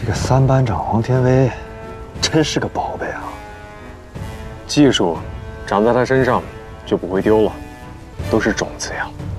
这个三班长黄天威，真是个宝贝啊！ 技术长在他身上就不会丢了，都是种子呀。